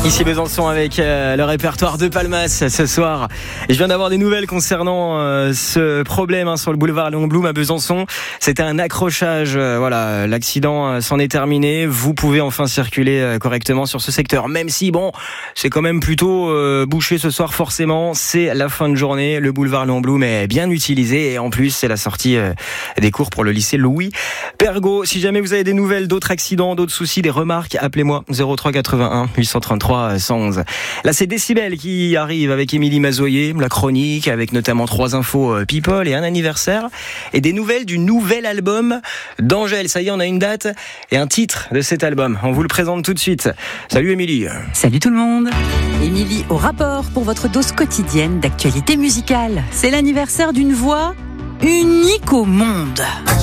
Ici Besançon avec le répertoire de Palmas ce soir. Et je viens d'avoir des nouvelles concernant ce problème sur le boulevard Léon Blum à Besançon. C'était un accrochage. Voilà, l'accident s'en est terminé. Vous pouvez enfin circuler correctement sur ce secteur. Même si, bon, c'est quand même plutôt bouché ce soir forcément. C'est la fin de journée. Le boulevard Léon Blum est bien utilisé. Et en plus, c'est la sortie des cours pour le lycée Louis Pergaud. Si jamais vous avez des nouvelles d'autres accidents, d'autres soucis, des remarques, appelez-moi 03 81 833 111. Là, c'est Décibel qui arrive avec Émilie Mazoyer, la chronique, avec notamment 3 infos people et un anniversaire, et des nouvelles du nouvel album d'Angèle. Ça y est, on a une date et un titre de cet album. On vous le présente tout de suite. Salut Émilie. Salut tout le monde. Émilie au rapport pour votre dose quotidienne d'actualité musicale. C'est l'anniversaire d'une voix unique au monde.